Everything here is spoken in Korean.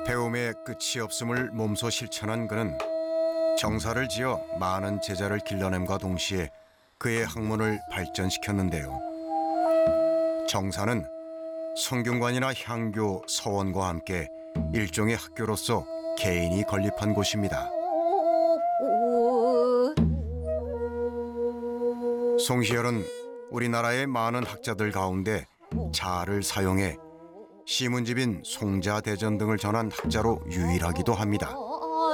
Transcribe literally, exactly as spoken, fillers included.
배움의 끝이 없음을 몸소 실천한 그는 정사를 지어 많은 제자를 길러냄과 동시에 그의 학문을 발전시켰는데요. 정사는 성균관이나 향교, 서원과 함께 일종의 학교로서 개인이 건립한 곳입니다. 송시열은 우리나라의 많은 학자들 가운데 자를 사용해 시문집인 송자대전 등을 전한 학자로 유일하기도 합니다.